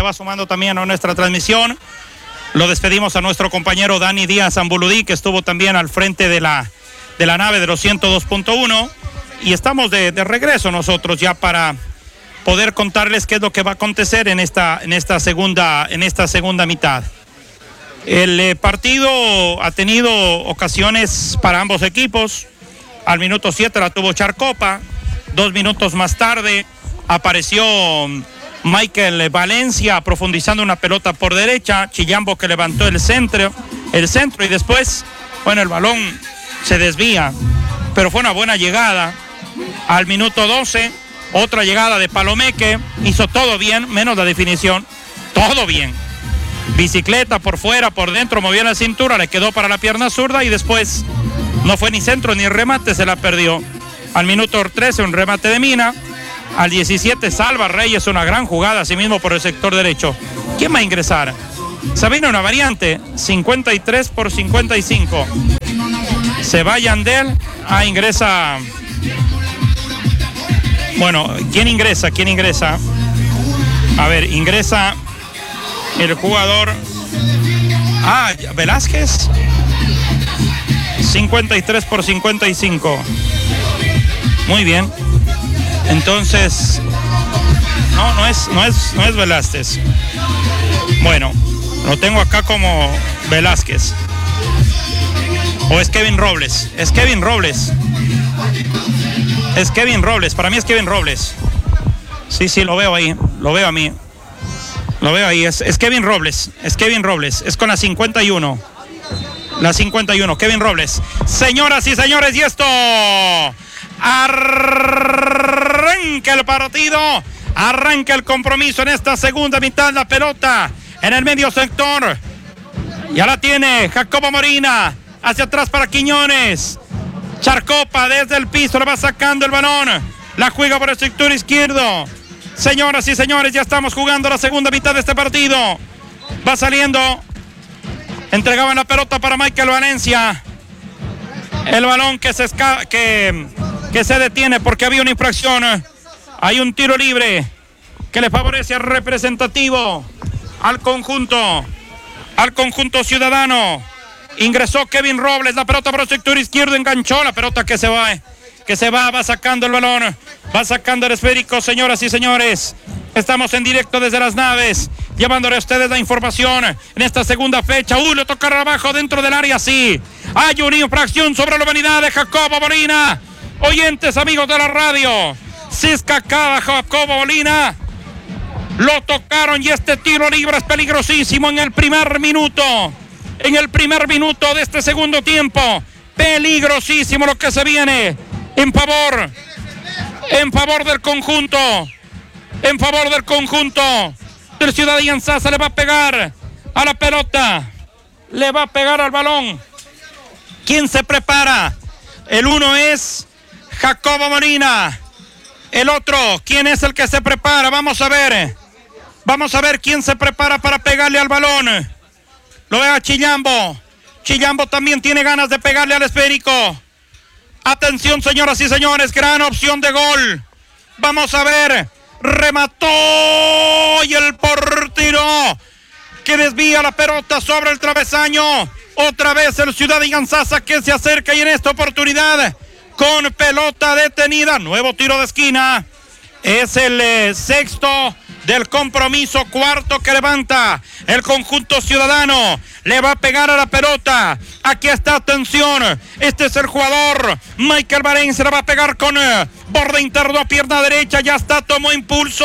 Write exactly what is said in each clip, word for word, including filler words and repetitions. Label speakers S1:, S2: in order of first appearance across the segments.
S1: va sumando también a nuestra transmisión. Lo despedimos a nuestro compañero Dani Díaz Ambuludí, que estuvo también al frente de la, de la nave de los ciento dos punto uno. Y estamos de, de regreso nosotros ya para poder contarles qué es lo que va a acontecer en esta, en esta, segunda, en esta segunda mitad. El eh, partido ha tenido ocasiones para ambos equipos. Al minuto siete la tuvo Charcopa. Dos minutos más tarde apareció Michael Valencia profundizando una pelota por derecha. Chillambo que levantó el centro, el centro y después, bueno, el balón se desvía, pero fue una buena llegada. Al minuto doce, otra llegada de Palomeque. Hizo todo bien, menos la definición. Todo bien. Bicicleta por fuera, por dentro, movió la cintura, le quedó para la pierna zurda y después no fue ni centro ni remate, se la perdió. Al minuto trece un remate de Mina. Al diecisiete salva Reyes una gran jugada, así mismo por el sector derecho. ¿Quién va a ingresar? Se viene una variante, cincuenta y tres por cincuenta y cinco. Se va Yandel, ah, ingresa. Bueno, ¿quién ingresa? ¿Quién ingresa? A ver, ingresa el jugador. Ah, Velázquez. cincuenta y tres por cincuenta y cinco. Muy bien. Entonces, no, no es, no es, no es Velázquez. Bueno, lo tengo acá como Velázquez. O es Kevin Robles. Es Kevin Robles. Es Kevin Robles. Para mí es Kevin Robles. Sí, sí, lo veo ahí. Lo veo a mí. Lo veo ahí. Es, es Kevin Robles. Es Kevin Robles. Es con la cincuenta y uno. La cincuenta y uno. Kevin Robles. Señoras y señores, y esto arranca el partido. Arranca el compromiso en esta segunda mitad. La pelota en el medio sector. Ya la tiene Jacobo Molina. Hacia atrás para Quiñones. Charcopa desde el piso le va sacando el balón. La juega por el sector izquierdo. Señoras y señores, ya estamos jugando la segunda mitad de este partido. Va saliendo. Entregaban la pelota para Michael Valencia. El balón que se, esca- que, que se detiene porque había una infracción. Hay un tiro libre que le favorece al representativo, al conjunto, al conjunto ciudadano. Ingresó Kevin Robles, la pelota por el sector izquierdo, enganchó la pelota que se va, que se va, va sacando el balón, va sacando el esférico, señoras y señores. Estamos en directo desde las naves, llevándole a ustedes la información en esta segunda fecha. Uy, le tocaron abajo dentro del área, sí. Hay una infracción sobre la humanidad de Jacobo Molina. Oyentes, amigos de la radio, cisca acá Jacobo Molina. Lo tocaron y este tiro libre es peligrosísimo en el primer minuto. En el primer minuto de este segundo tiempo. Peligrosísimo lo que se viene. En favor. En favor del conjunto. En favor del conjunto del Ciudad de Ianzasa. Le va a pegar a la pelota. Le va a pegar al balón. ¿Quién se prepara? El uno es Jacobo Molina. El otro, ¿quién es el que se prepara? Vamos a ver. Vamos a ver quién se prepara para pegarle al balón. Lo veo a Chillambo. Chillambo también tiene ganas de pegarle al esférico. Atención, señoras y señores, gran opción de gol. Vamos a ver. Remató y el portero que desvía la pelota sobre el travesaño. Otra vez el Ciudad de Ianzasa que se acerca y en esta oportunidad con pelota detenida. Nuevo tiro de esquina. Es el eh, sexto del compromiso, cuarto que levanta el conjunto ciudadano. Le va a pegar a la pelota. Aquí está, atención. Este es el jugador Michael Valencia. Le va a pegar con eh, borde interno a pierna derecha. Ya está, tomó impulso.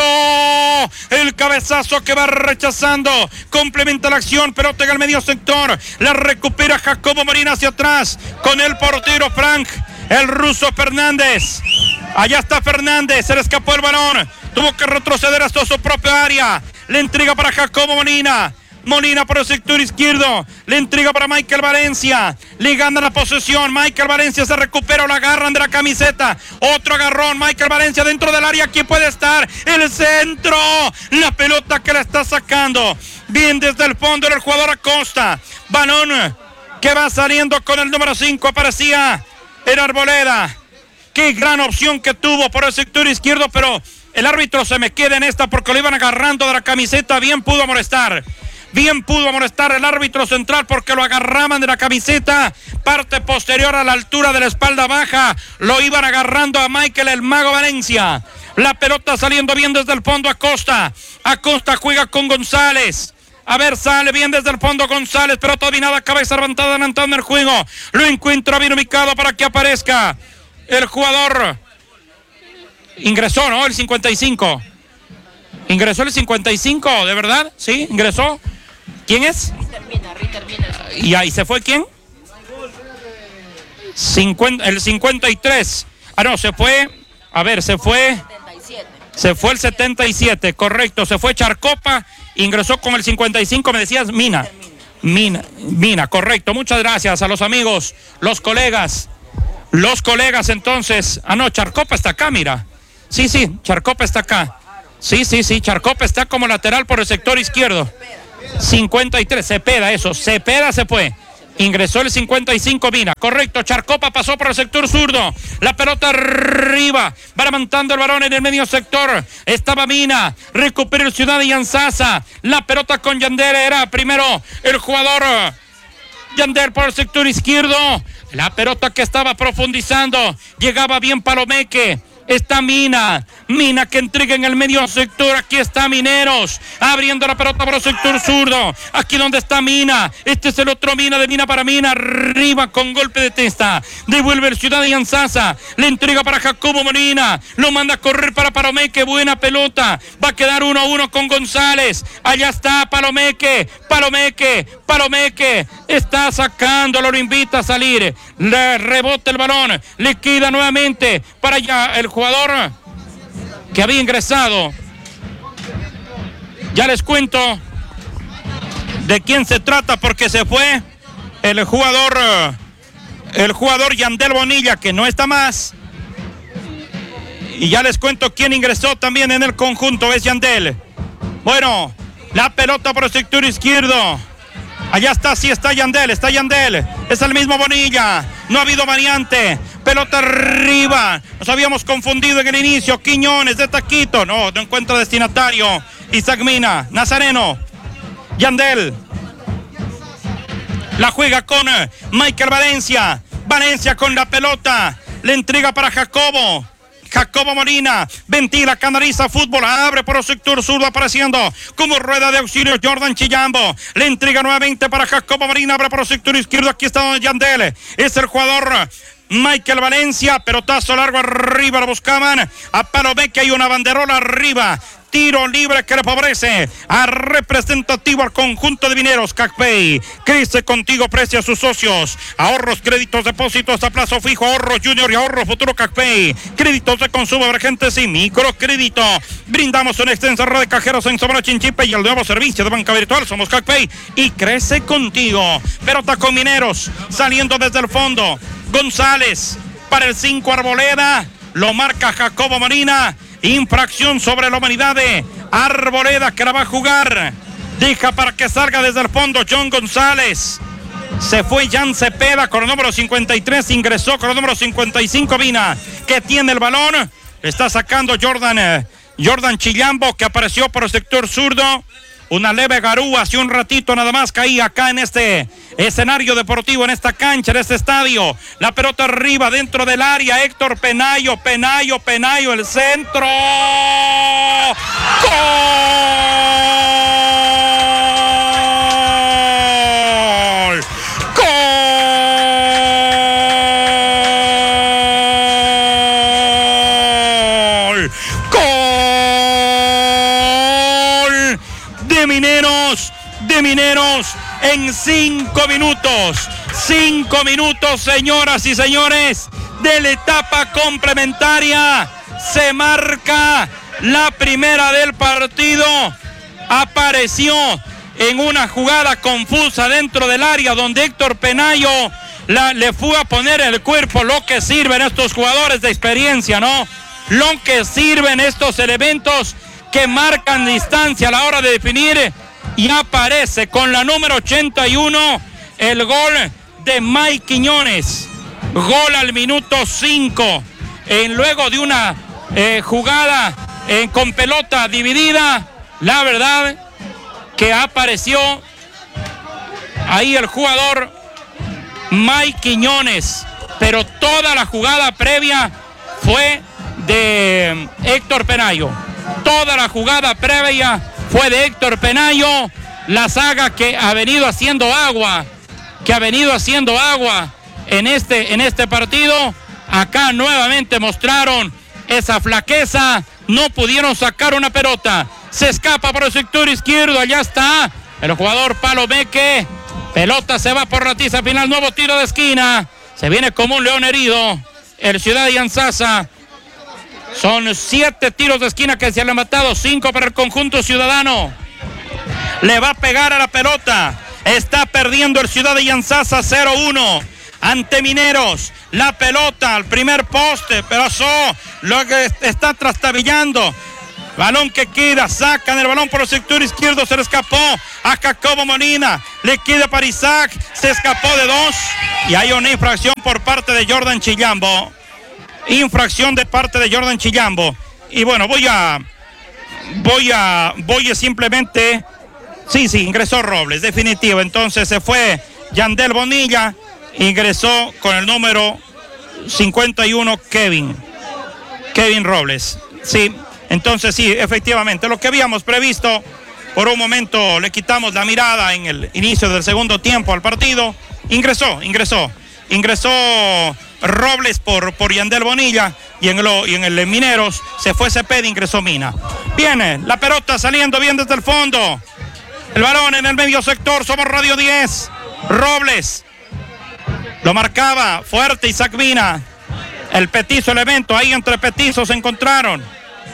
S1: El cabezazo que va rechazando. Complementa la acción. Pelota en el medio sector. La recupera Jacobo Molina hacia atrás con el portero Frank. El ruso Fernández. Allá está Fernández. Se le escapó el balón. Tuvo que retroceder hasta su propia área. Le entrega para Jacobo Molina. Molina por el sector izquierdo. Le entrega para Michael Valencia. Le gana la posesión. Michael Valencia se recupera. Lo agarran de la camiseta. Otro agarrón. Michael Valencia dentro del área. ¿Quién puede estar? El centro. La pelota que la está sacando. Bien desde el fondo el jugador Acosta. Balón que va saliendo con el número cinco. Aparecía en Arboleda. Qué gran opción que tuvo por el sector izquierdo, pero El árbitro se me queda en esta porque lo iban agarrando de la camiseta. Bien pudo molestar. Bien pudo molestar el árbitro central porque lo agarraban de la camiseta. Parte posterior a la altura de la espalda baja. Lo iban agarrando a Michael el Mago Valencia. La pelota saliendo bien desde el fondo. Acosta. Acosta juega con González. A ver, sale bien desde el fondo González, pero todavía nada, cabeza levantada, adelantando el juego. Lo encuentra bien ubicado para que aparezca el jugador. Ingresó, ¿no? El cincuenta y cinco. Ingresó el cincuenta y cinco, ¿de verdad? Sí, ingresó. ¿Quién es? Termina, termina. ¿Y ahí se fue quién? cincuenta, el cincuenta y tres. Ah, no, se fue. A ver, se fue. Se fue el setenta y siete, correcto. Se fue Charcopa, ingresó con el cincuenta y cinco, me decías Mina. Mina, Mina, correcto. Muchas gracias a los amigos, los colegas. Los colegas entonces. Ah, no, Charcopa está acá, mira. Sí, sí, Charcopa está acá. Sí, sí, sí, Charcopa está como lateral por el sector izquierdo. cincuenta y tres, Cepeda, eso, Cepeda se fue. Ingresó el cincuenta y cinco, Mina. Correcto, Charcopa pasó por el sector zurdo. La pelota arriba. Va levantando el balón en el medio sector. Estaba Mina. Recupera el Ciudad de Yanzasa. La pelota con Yandel. Era primero el jugador Yandel por el sector izquierdo. La pelota que estaba profundizando. Llegaba bien Palomeque. Está Mina, Mina que entrega en el medio sector. Aquí está Mineros, abriendo la pelota por el sector zurdo. Aquí donde está Mina, este es el otro Mina, de Mina para Mina, arriba con golpe de testa. Devuelve el Ciudad de Yanzasa, le entrega para Jacobo Molina, lo manda a correr para Palomeque. Buena pelota, va a quedar uno a uno con González. Allá está Palomeque, Palomeque, Palomeque, está sacándolo, lo invita a salir. Le rebota el balón, le queda nuevamente para allá el jugador que había ingresado. Ya les cuento de quién se trata porque se fue el jugador el jugador Yandel Bonilla, que no está más, y ya les cuento quién ingresó también en el conjunto. Es Yandel. Bueno, la pelota por el sector izquierdo. Allá está, sí está Yandel, está Yandel. Es el mismo Bonilla. No ha habido variante. Pelota arriba. Nos habíamos confundido en el inicio. Quiñones de taquito. No, no encuentra destinatario. Isaac Mina, Nazareno. Yandel. La juega con Michael Valencia. Valencia con la pelota. Le entrega para Jacobo. Jacobo Molina, ventila, canaliza fútbol, abre por el sector zurdo, apareciendo como rueda de auxilio Jordan Chillambo. Le entrega nuevamente para Jacobo Molina, abre por el sector izquierdo. Aquí está Yandel, es el jugador Michael Valencia. Pelotazo largo arriba, lo buscaban a Palomeque. Hay una banderola arriba. Tiro libre que le favorece a representativo al conjunto de Mineros. CACPay crece contigo, precia a sus socios. Ahorros, créditos, depósitos a plazo fijo, ahorros junior y ahorros futuro. CACPay, créditos de consumo emergentes y microcrédito. Brindamos una extensa red de cajeros en Zamora, Chinchipe y el nuevo servicio de banca virtual. Somos CACPay y crece contigo. Pelota con Mineros, saliendo desde el fondo. González para el cinco, Arboleda. Lo marca Jacobo Molina. Infracción sobre la humanidad de Arboleda, que la va a jugar. Deja para que salga desde el fondo John González. Se fue Jan Cepeda con el número cincuenta y tres. Ingresó con el número cincuenta y cinco, Mina, que tiene el balón. Está sacando Jordan, eh, Jordan Chillambo, que apareció por el sector zurdo. Una leve garúa hace un ratito nada más caía acá en este escenario deportivo, en esta cancha, en este estadio. La pelota arriba dentro del área. Héctor Penayo, Penayo, Penayo, el centro. ¡Gol! ¡Gol! ¡Gol! De Mineros, de Mineros. En cinco minutos, cinco minutos, señoras y señores, de la etapa complementaria, se marca la primera del partido. Apareció en una jugada confusa dentro del área donde Héctor Penayo la, le fue a poner el cuerpo. Lo que sirven estos jugadores de experiencia, ¿no? Lo que sirven estos elementos que marcan distancia a la hora de definir. Y aparece con la número ochenta y uno el gol de Mike Quiñones. Gol al minuto cinco. En luego de una eh, jugada eh, con pelota dividida. La verdad que apareció ahí el jugador Mike Quiñones, pero toda la jugada previa fue de Héctor Penayo. Toda la jugada previa fue de Héctor Penayo. La saga que ha venido haciendo agua, que ha venido haciendo agua en este, en este partido. Acá nuevamente mostraron esa flaqueza, no pudieron sacar una pelota. Se escapa por el sector izquierdo, allá está el jugador Palomeque. Pelota se va por la tiza final, nuevo tiro de esquina. Se viene como un león herido el Ciudad de Anzasa. Son siete tiros de esquina que se han levantado, cinco para el conjunto ciudadano. Le va a pegar a la pelota. Está perdiendo el Ciudad de Anzasa cero uno ante Mineros. La pelota al primer poste, pero eso lo que está trastabillando. Balón que queda, sacan el balón por el sector izquierdo, se le escapó a Jacobo Molina, le queda para Isaac, se escapó de dos y hay una infracción por parte de Jordan Chillambo. Infracción de parte de Jordan Chillambo. Y bueno, voy a voy a voy a simplemente sí, sí, ingresó Robles, definitivo. Entonces se fue Yandel Bonilla, ingresó con el número cincuenta y uno Kevin Kevin Robles. Sí. Entonces sí, efectivamente, lo que habíamos previsto, por un momento le quitamos la mirada en el inicio del segundo tiempo al partido. Ingresó, ingresó, ingresó Robles por, por Yandel Bonilla y en, lo, y en el Mineros se fue Cepeda, ingresó Mina. Viene la pelota saliendo bien desde el fondo. El balón en el medio sector, somos Radio diez. Robles lo marcaba fuerte Isaac Mina. El petizo elemento, ahí entre petizos se encontraron.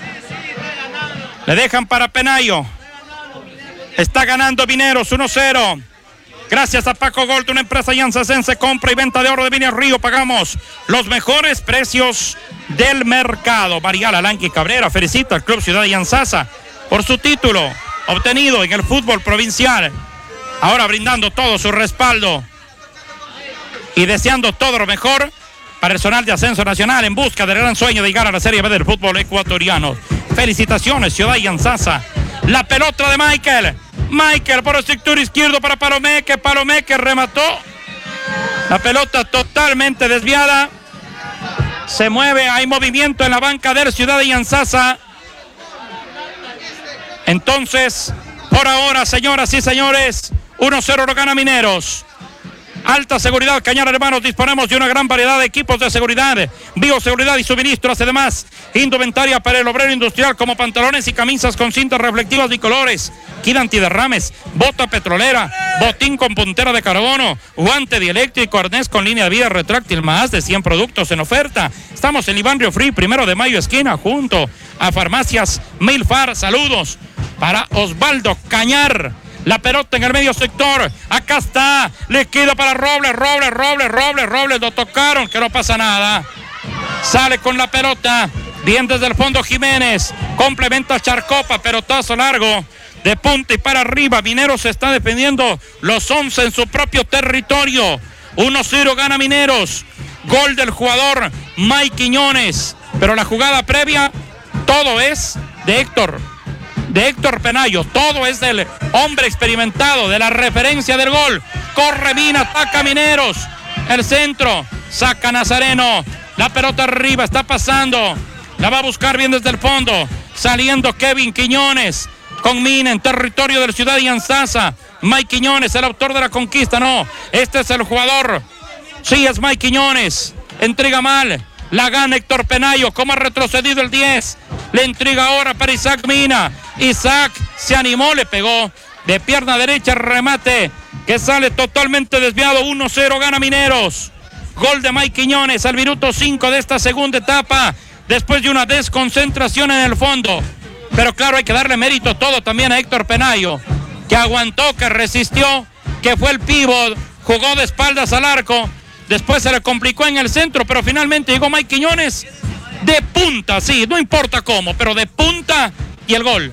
S1: Le dejan para Penayo. Está ganando Mineros uno cero. Gracias a Paco Gold, una empresa yanzacense, compra y venta de oro de Minas Río. Pagamos los mejores precios del mercado. Marial Alanqui Cabrera felicita al Club Ciudad de Yanzasa por su título obtenido en el fútbol provincial. Ahora brindando todo su respaldo y deseando todo lo mejor para el personal de Ascenso Nacional en busca del gran sueño de llegar a la Serie B del fútbol ecuatoriano. Felicitaciones, Ciudad de Anzasa. La pelota de Michael. Michael por el sector izquierdo para Palomeque. Palomeque remató. La pelota totalmente desviada. Se mueve, hay movimiento en la banca del Ciudad de Anzasa. Entonces, por ahora, señoras y señores, uno cero lo gana Mineros. Alta seguridad, Cañar Hermanos, disponemos de una gran variedad de equipos de seguridad, bioseguridad y suministros, además, indumentaria para el obrero industrial como pantalones y camisas con cintas reflectivas bicolores, kit antiderrames, bota petrolera, botín con puntera de carbono, guante dieléctrico, arnés con línea de vida retráctil, más de cien productos en oferta. Estamos en Iván Río Free, primero de mayo, esquina, junto a Farmacias Milfar. Saludos para Osvaldo Cañar. La pelota en el medio sector, acá está, le queda para Robles, Robles, Robles, Robles, Robles, lo tocaron, que no pasa nada. Sale con la pelota, bien desde el fondo Jiménez, complementa Charcopa, pelotazo largo, de punta y para arriba. Mineros se está defendiendo los once en su propio territorio. uno cero gana Mineros, gol del jugador Mike Quiñones, pero la jugada previa, todo es de Héctor. de Héctor Penayo, todo es del hombre experimentado, de la referencia del gol. Corre Mina, ataca Mineros, el centro, saca Nazareno, la pelota arriba, está pasando, la va a buscar bien desde el fondo, saliendo Kevin Quiñones, con Mina en territorio del Ciudad de Anzasa. Mike Quiñones, el autor de la conquista, no, este es el jugador, sí es Mike Quiñones, entrega mal, la gana Héctor Penayo. ¿Cómo ha retrocedido el diez? Le entrega ahora para Isaac Mina. Isaac se animó, le pegó de pierna derecha, remate que sale totalmente desviado. uno cero gana Mineros. Gol de Mike Quiñones al minuto cinco de esta segunda etapa, después de una desconcentración en el fondo. Pero claro, hay que darle mérito todo también a Héctor Penayo, que aguantó, que resistió, que fue el pívot, jugó de espaldas al arco. Después se le complicó en el centro, pero finalmente llegó Mike Quiñones de punta, sí, no importa cómo, pero de punta y el gol.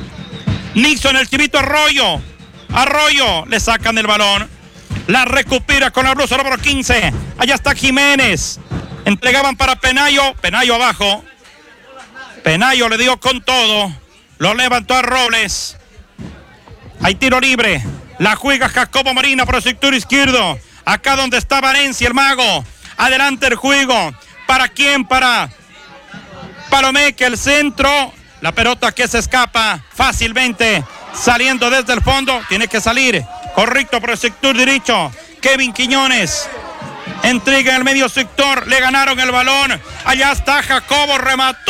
S1: Nixon, el Chivito Arroyo. Arroyo, le sacan el balón. La recupera con la blusa número quince. Allá está Jiménez. Entregaban para Penayo. Penayo abajo. Penayo le dio con todo. Lo levantó a Robles. Hay tiro libre. La juega Jacobo Molina por el sector izquierdo. Acá donde está Valencia, el mago. Adelante el juego. ¿Para quién? Para Palomeque, el centro. La pelota que se escapa fácilmente. Saliendo desde el fondo. Tiene que salir. Correcto por el sector derecho. Kevin Quiñones. Entrega en el medio sector. Le ganaron el balón. Allá está Jacobo. Remató.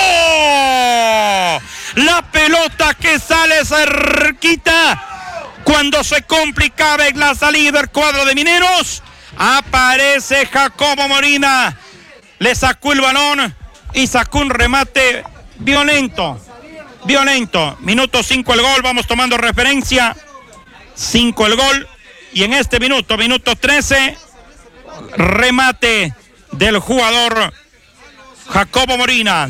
S1: La pelota que sale cerquita. Cuando se complicaba en la salida del cuadro de Mineros, aparece Jacobo Molina. Le sacó el balón y sacó un remate violento. Violento. Minuto cinco el gol. Vamos tomando referencia. cinco el gol. Y en este minuto, minuto trece, remate del jugador Jacobo Molina.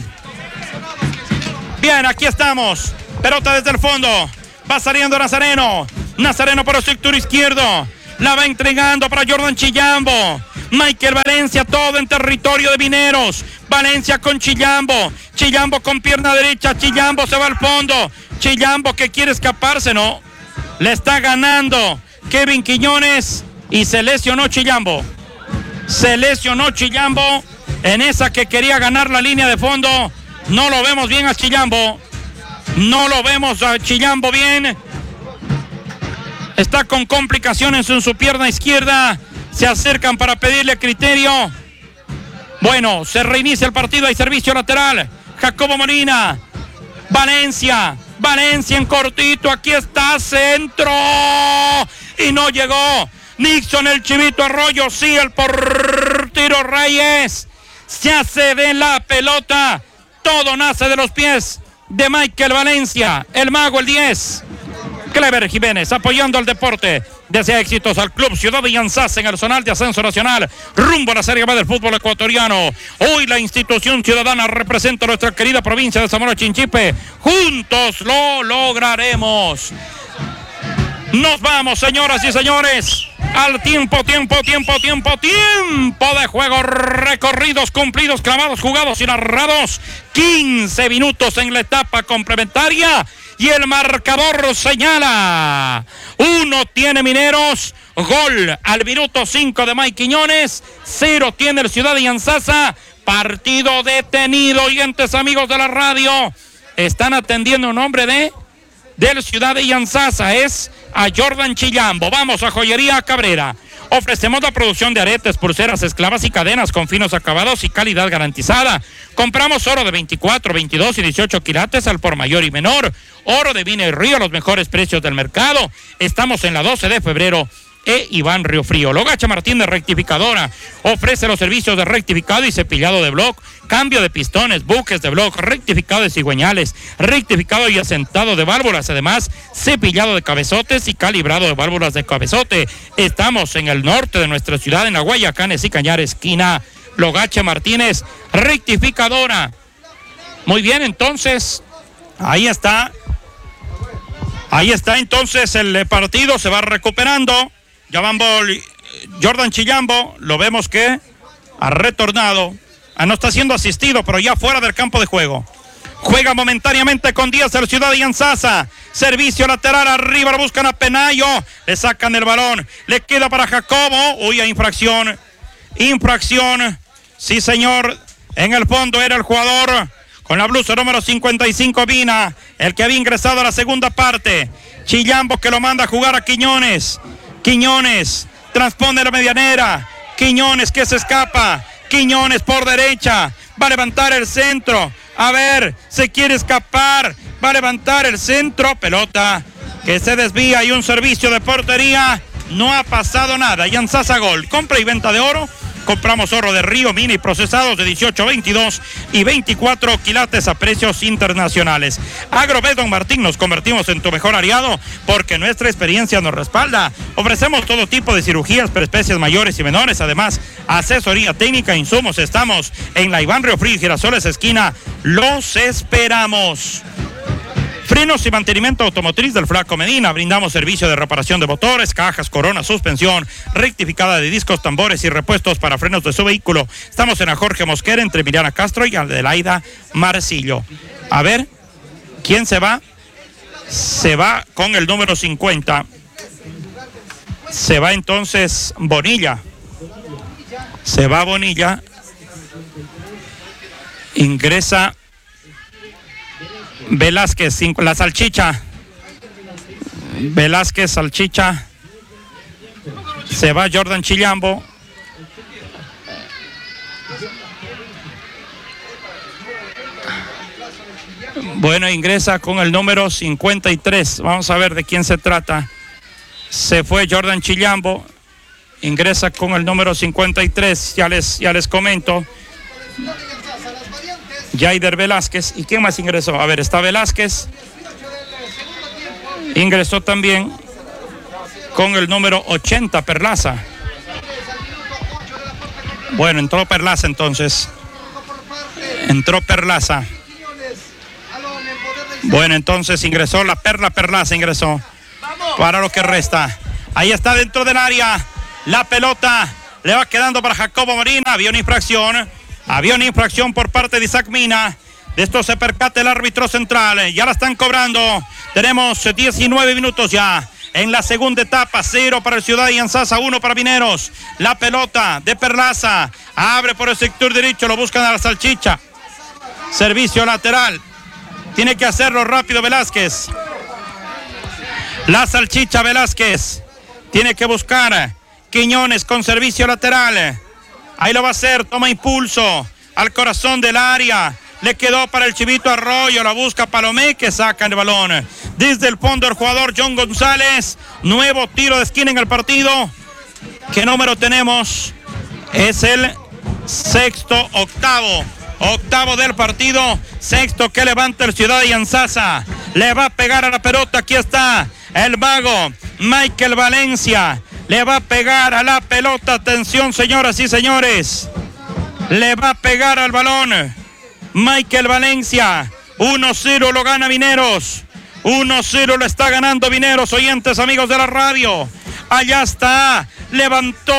S1: Bien, aquí estamos. Pelota desde el fondo. Va saliendo Nazareno. Nazareno por el sector izquierdo. La va entregando para Jordan Chillambo. Michael Valencia, todo en territorio de Mineros. Valencia con Chillambo. Chillambo con pierna derecha. Chillambo se va al fondo. Chillambo que quiere escaparse, ¿no? Le está ganando Kevin Quiñones y se lesionó Chillambo. Se lesionó Chillambo en esa que quería ganar la línea de fondo. No lo vemos bien a Chillambo. No lo vemos a Chillambo bien. Está con complicaciones en su pierna izquierda. Se acercan para pedirle criterio. Bueno, se reinicia el partido. Hay servicio lateral. Jacobo Molina. Valencia. Valencia en cortito. Aquí está. Centro. Y no llegó. Nixon, el Chivito Arroyo. Sí, el portero Reyes. Se hace de la pelota. Todo nace de los pies de Michael Valencia. El mago, el diez. Clever Jiménez apoyando al deporte. Desea éxitos al Club Ciudad de Yanzas en el zonal de ascenso nacional rumbo a la Serie B del fútbol ecuatoriano. Hoy la institución ciudadana representa a nuestra querida provincia de Zamora Chinchipe. Juntos lo lograremos. Nos vamos, señoras y señores, al tiempo, tiempo, tiempo, tiempo, tiempo de juego. Recorridos cumplidos, clavados, jugados y narrados. quince minutos en la etapa complementaria. Y el marcador señala. Uno tiene Mineros. Gol al minuto cinco de Mike Quiñones. Cero tiene el Ciudad de Yanzasa. Partido detenido. Oyentes, amigos de la radio, están atendiendo un hombre de del Ciudad de Yanzasa. Es a Jordan Chillambo. Vamos a Joyería Cabrera. Ofrecemos la producción de aretes, pulseras, esclavas y cadenas con finos acabados y calidad garantizada. Compramos oro de veinticuatro, veintidós y dieciocho quilates al por mayor y menor. Oro de Vina y Río a los mejores precios del mercado. Estamos en la doce de febrero e Iván Río Frío. Logacha Martínez Rectificadora ofrece los servicios de rectificado y cepillado de bloc, cambio de pistones, buques de bloc, rectificado de cigüeñales, rectificado y asentado de válvulas, además cepillado de cabezotes y calibrado de válvulas de cabezote. Estamos en el norte de nuestra ciudad, en la Guayacanes y Cañar, esquina Logacha Martínez Rectificadora. Muy bien, entonces ahí está ahí está entonces el partido, se va recuperando. Ya van Jordan Chillambo, lo vemos que ha retornado. Ah, no está siendo asistido, pero ya fuera del campo de juego. Juega momentáneamente con Díaz del Ciudad de Yanzasa. Servicio lateral arriba, lo buscan a Penayo. Le sacan el balón. Le queda para Jacobo. Uy, hay infracción. Infracción. Sí, señor. En el fondo era el jugador con la blusa número cincuenta y cinco, Vina, el que había ingresado a la segunda parte. Chillambo que lo manda a jugar a Quiñones. Quiñones transpone la medianera. Quiñones que se escapa. Quiñones por derecha. Va a levantar el centro. A ver, se quiere escapar. Va a levantar el centro. Pelota que se desvía y un servicio de portería. No ha pasado nada. Yanzasa gol. Compra y venta de oro. Compramos oro de Río Mini procesados de dieciocho, veintidós y veinticuatro quilates a precios internacionales. Agrobet Don Martín, nos convertimos en tu mejor aliado porque nuestra experiencia nos respalda. Ofrecemos todo tipo de cirugías para especies mayores y menores, además asesoría técnica, insumos. Estamos en la Iván Río Frío, Girasoles esquina. Los esperamos. Frenos y mantenimiento automotriz del Flaco Medina. Brindamos servicio de reparación de motores, cajas, corona, suspensión, rectificada de discos, tambores y repuestos para frenos de su vehículo. Estamos en la Jorge Mosquera, entre Miriana Castro y Adelaida Marcillo. A ver, ¿quién se va? Se va con el número cincuenta. Se va entonces Bonilla. Se va Bonilla. Ingresa Velázquez, la salchicha. Velázquez, salchicha. Se va Jordan Chillambo. Bueno, ingresa con el número cincuenta y tres. Vamos a ver de quién se trata. Se fue Jordan Chillambo. Ingresa con el número cincuenta y tres. Ya les, ya les comento. Jaider Velázquez. ¿Y quién más ingresó? A ver, está Velázquez. Ingresó también con el número ochenta, Perlaza. Bueno, entró Perlaza entonces. Entró Perlaza. Bueno, entonces ingresó la Perla Perlaza, ingresó para lo que resta. Ahí está dentro del área. La pelota le va quedando para Jacobo Molina. Había una infracción. Había una infracción por parte de Isaac Mina. De esto se percata el árbitro central. Ya la están cobrando. Tenemos diecinueve minutos ya en la segunda etapa. Cero para el Ciudad de Ianzasa, uno para Mineros. La pelota de Perlaza. Abre por el sector derecho. Lo buscan a la salchicha. Servicio lateral. Tiene que hacerlo rápido Velázquez. La salchicha Velázquez. Tiene que buscar Quiñones con servicio lateral. Ahí lo va a hacer. Toma impulso al corazón del área. Le quedó para el Chivito Arroyo. La busca Palomé, que saca el balón. Desde el fondo el jugador John González. Nuevo tiro de esquina en el partido. ¿Qué número tenemos? Es el sexto, octavo. Octavo del partido. Sexto que levanta el Ciudad de Ianzasa. Le va a pegar a la pelota. Aquí está el mago Michael Valencia. Le va a pegar a la pelota. Atención, señoras y señores. Le va a pegar al balón Michael Valencia. uno cero lo gana Mineros. uno cero lo está ganando Mineros. Oyentes, amigos de la radio. Allá está. Levantó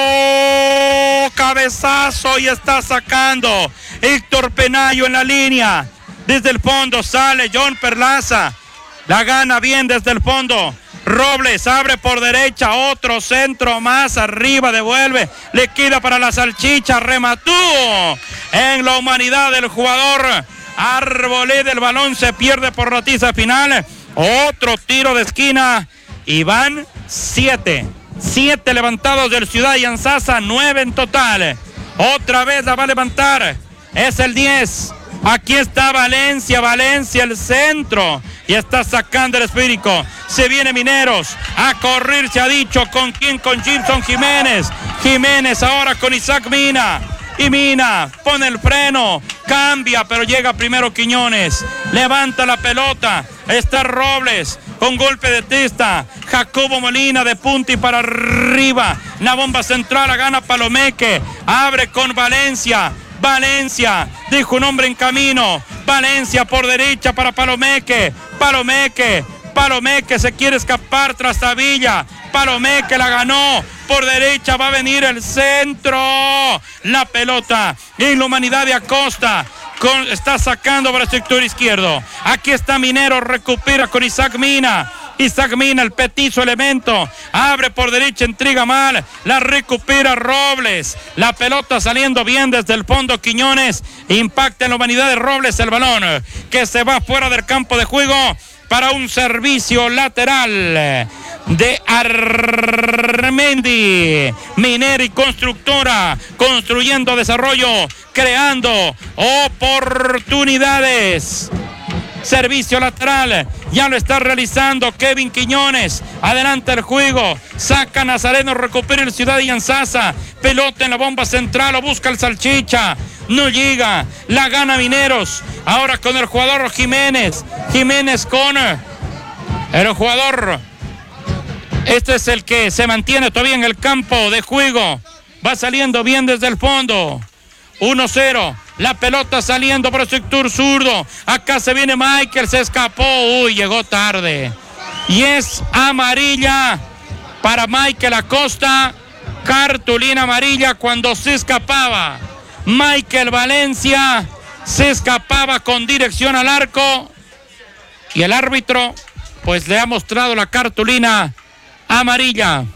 S1: cabezazo y está sacando Héctor Penayo en la línea. Desde el fondo sale John Perlaza. La gana bien desde el fondo. Robles abre por derecha, otro centro más arriba, devuelve, le queda para la salchicha, remató en la humanidad del jugador Arboleda. El balón se pierde por noticia final. Otro tiro de esquina y van siete. Siete levantados del Ciudad de Ianzasa, nueve en total. Otra vez la va a levantar. Es el diez. Aquí está Valencia, Valencia el centro. Y está sacando el esférico. Se viene Mineros a correr, se ha dicho. ¿Con quién? Con Gibson Jiménez. Jiménez ahora con Isaac Mina. Y Mina pone el freno, cambia, pero llega primero Quiñones. Levanta la pelota. Está Robles con golpe de testa. Jacobo Molina de punta y para arriba. La bomba central la gana Palomeque. Abre con Valencia. Valencia, dijo un hombre en camino. Valencia por derecha para Palomeque. Palomeque, Palomeque se quiere escapar tras Tavilla. Palomeque la ganó. Por derecha va a venir el centro. La pelota en la humanidad de Acosta. Con, está sacando para el sector izquierdo. Aquí está Minero, recupera con Isaac Mina. Isaac Mina, el petizo elemento, abre por derecha, intriga mal, la recupera Robles, la pelota saliendo bien desde el fondo. Quiñones impacta en la humanidad de Robles, el balón que se va fuera del campo de juego para un servicio lateral de Armendi. Minera y Constructora, construyendo desarrollo, creando oportunidades. Servicio lateral, ya lo está realizando Kevin Quiñones. Adelanta el juego, saca Nazareno, recupera el Ciudad de Ianzasa. Pelota en la bomba central, lo busca el salchicha. No llega, la gana Mineros. Ahora con el jugador Jiménez. Jiménez con el jugador. Este es el que se mantiene todavía en el campo de juego. Va saliendo bien desde el fondo. uno cero. La pelota saliendo por el sector zurdo. Acá se viene Michael, se escapó. Uy, llegó tarde. Y es amarilla para Michael Acosta. Cartulina amarilla cuando se escapaba. Michael Valencia se escapaba con dirección al arco. Y el árbitro pues le ha mostrado la cartulina amarilla.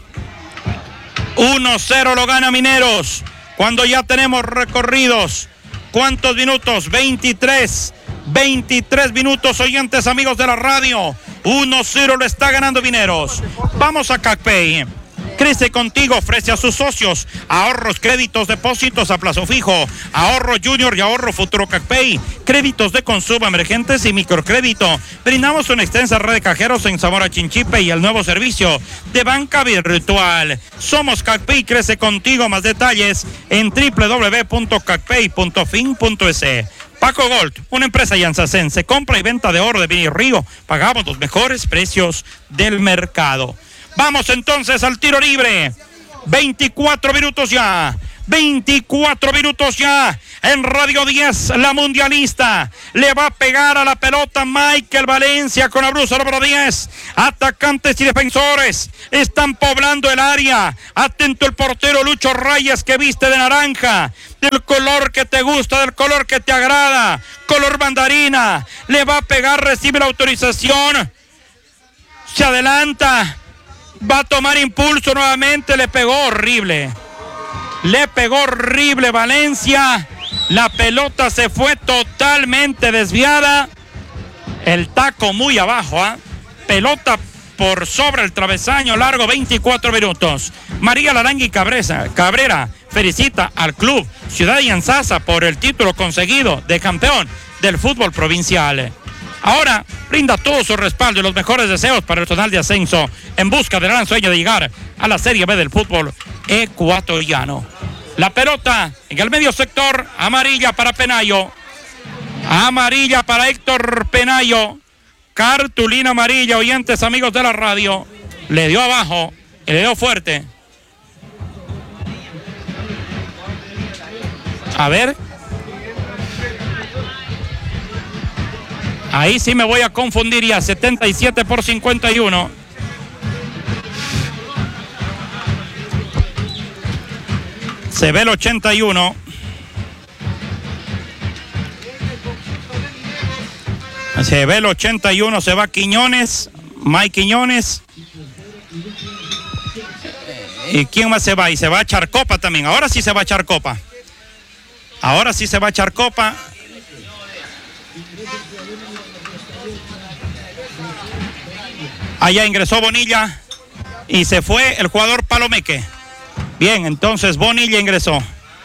S1: uno cero lo gana Mineros. Cuando ya tenemos recorridos. ¿Cuántos minutos? veintitrés. veintitrés minutos, oyentes, amigos de la radio. uno cero lo está ganando Mineros. Vamos a CacPay. Crece contigo, ofrece a sus socios ahorros, créditos, depósitos a plazo fijo, ahorro junior y ahorro futuro CacPay, créditos de consumo emergentes y microcrédito. Brindamos una extensa red de cajeros en Zamora Chinchipe y el nuevo servicio de banca virtual. Somos CacPay, crece contigo. Más detalles en doble u doble u doble u punto cacpay punto fin punto es. Paco Gold, una empresa yanzacense, compra y venta de oro de Vini Río. Pagamos los mejores precios del mercado. Vamos entonces al tiro libre. veinticuatro minutos ya. veinticuatro minutos ya. En Radio diez, la mundialista. Le va a pegar a la pelota Michael Valencia con la blusa número diez. Atacantes y defensores están poblando el área. Atento el portero Lucho Reyes, que viste de naranja. Del color que te gusta, del color que te agrada. Color mandarina. Le va a pegar, recibe la autorización. Se adelanta. Va a tomar impulso nuevamente. Le pegó horrible. Le pegó horrible Valencia. La pelota se fue totalmente desviada. El taco muy abajo, ¿eh? Pelota por sobre el travesaño largo. veinticuatro minutos. María Larangui Cabrera, Cabrera felicita al club Ciudad Yanzasa por el título conseguido de campeón del fútbol provincial. Ahora brinda todo su respaldo y los mejores deseos para el tonal de ascenso en busca del gran sueño de llegar a la Serie B del fútbol ecuatoriano. La pelota en el medio sector, amarilla para Penayo. Amarilla para Héctor Penayo. Cartulina amarilla, oyentes, amigos de la radio. Le dio abajo y le dio fuerte. A ver. Ahí sí me voy a confundir ya. setenta y siete por cincuenta y uno. Se ve el ochenta y uno. Se ve el ochenta y uno. Se va Quiñones. Mike Quiñones. ¿Y quién más se va? Y se va Charcopa también. Ahora sí se va Charcopa. Ahora sí se va Charcopa. Allá ingresó Bonilla y se fue el jugador Palomeque. Bien, entonces Bonilla ingresó.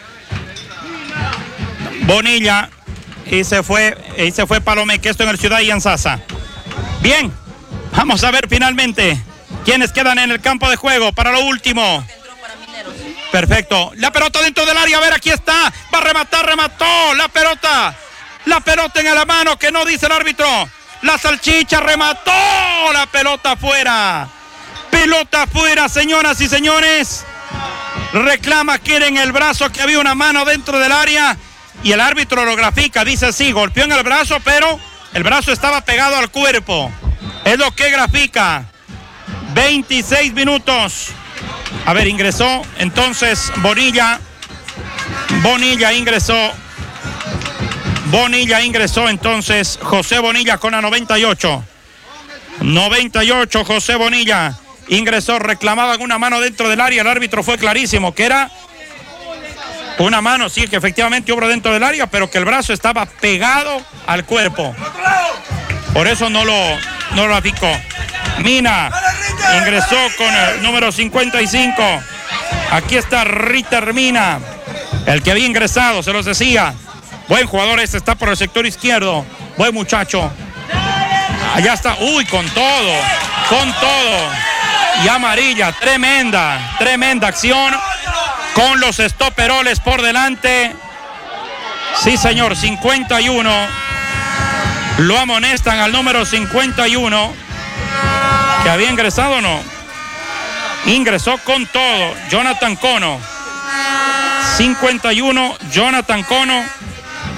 S1: Bonilla y se fue y se fue Palomeque. Esto en el Ciudad Yanzasa. Bien, vamos a ver finalmente quiénes quedan en el campo de juego para lo último. Perfecto. La pelota dentro del área. A ver, aquí está. Va a rematar, remató. La pelota. La pelota en la mano que no dice el árbitro. La salchicha remató. La pelota afuera. Pelota afuera, señoras y señores. Reclama, quieren el brazo, que había una mano dentro del área. Y el árbitro lo grafica. Dice sí, golpeó en el brazo, pero el brazo estaba pegado al cuerpo. Es lo que grafica. veintiséis minutos. A ver, ingresó entonces Bonilla. Bonilla ingresó. Bonilla ingresó entonces. José Bonilla con la noventa y ocho. noventa y ocho, José Bonilla. Ingresó, reclamaban una mano dentro del área. El árbitro fue clarísimo que era una mano, sí, que efectivamente hubo dentro del área, pero que el brazo estaba pegado al cuerpo. Por eso no lo, no lo aplicó. Mina ingresó con el número cincuenta y cinco. Aquí está Ritter Mina, el que había ingresado, se los decía. Buen jugador este, está por el sector izquierdo. Buen muchacho. Allá está, uy, con todo, con todo. Y amarilla, tremenda, tremenda acción. Con los estoperoles por delante. Sí, señor, cincuenta y uno. Lo amonestan al número cincuenta y uno. ¿Que había ingresado o no? Ingresó con todo. Jonathan Cono. cincuenta y uno, Jonathan Cono.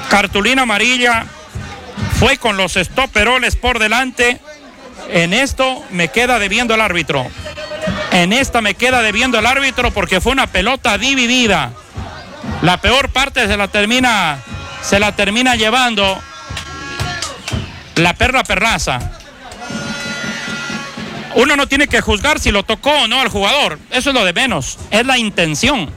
S1: cartulina amarilla, fue con los estoperoles por delante. En esto me queda debiendo el árbitro. En esta me queda debiendo el árbitro porque fue una pelota dividida. La peor parte se la termina, se la termina llevando la Perla Perlaza. Uno no tiene que juzgar si lo tocó o no al jugador. Eso es lo de menos. Es la intención.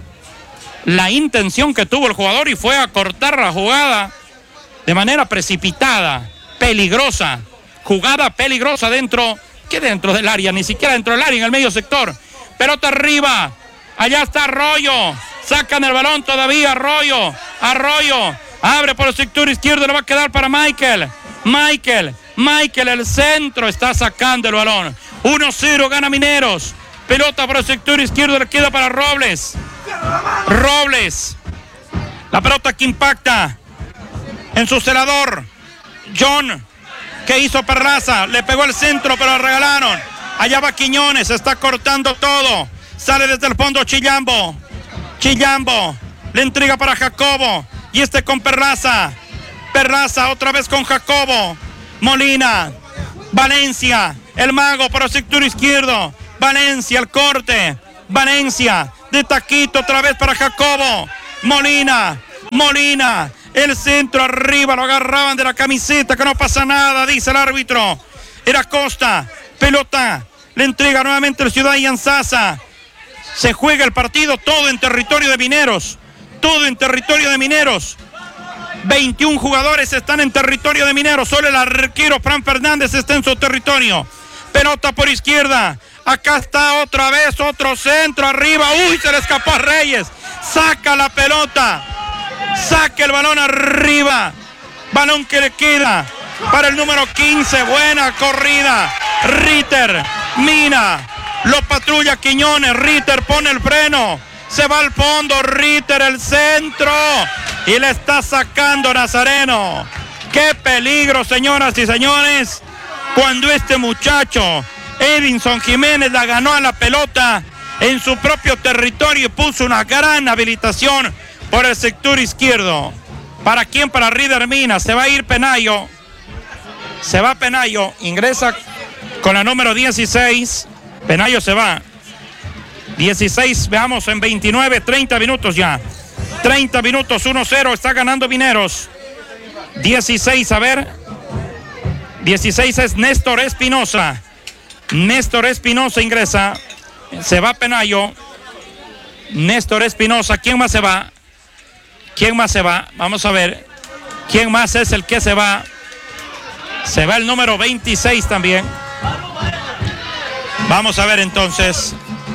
S1: La intención que tuvo el jugador y fue a cortar la jugada de manera precipitada, peligrosa. Jugada peligrosa dentro, que dentro del área, ni siquiera dentro del área, en el medio sector. Pelota arriba. Allá está Arroyo. Sacan el balón todavía. Arroyo. Arroyo. Abre por el sector izquierdo. Le va a quedar para Michael. Michael. Michael, el centro. Está sacando el balón. uno cero gana Mineros. Pelota por el sector izquierdo. Le queda para Robles. Robles. La pelota que impacta en su celador. John. ¿Qué hizo Perlaza? Le pegó el centro, pero lo regalaron. Allá va Quiñones, está cortando todo. Sale desde el fondo Chillambo. Chillambo. Le entrega para Jacobo. Y este con Perlaza. Perlaza otra vez con Jacobo. Molina. Valencia. El mago por el sector izquierdo. Valencia, el corte. Valencia. De taquito otra vez para Jacobo. Molina. Molina. El centro arriba, lo agarraban de la camiseta, que no pasa nada, dice el árbitro. Era Costa, pelota, le entrega nuevamente el Ciudad Ianzasa. Se juega el partido todo en territorio de Mineros, todo en territorio de Mineros. veintiún jugadores están en territorio de Mineros, solo el arquero Fran Fernández está en su territorio. Pelota por izquierda, acá está otra vez, otro centro arriba, uy, se le escapó a Reyes, saca la pelota. Saca el balón arriba. Balón que le queda para el número quince. Buena corrida. Ritter. Mina. Lo patrulla Quiñones. Ritter pone el freno. Se va al fondo. Ritter el centro. Y le está sacando Nazareno. Qué peligro, señoras y señores. Cuando este muchacho, Edinson Jiménez, la ganó a la pelota en su propio territorio y puso una gran habilitación por el sector izquierdo. ¿Para quién? Para Rider Mina. Se va a ir Penayo. Se va Penayo. Ingresa con la número dieciséis. Penayo se va. dieciséis, veamos en veintinueve, treinta minutos ya. treinta minutos, uno cero. Está ganando Mineros. dieciséis, a ver. dieciséis es Néstor Espinosa. Néstor Espinosa ingresa. Se va Penayo. Néstor Espinosa. ¿Quién más se va? ¿Quién más se va? Vamos a ver. ¿Quién más es el que se va? Se va el número veintiséis también. Vamos a ver entonces.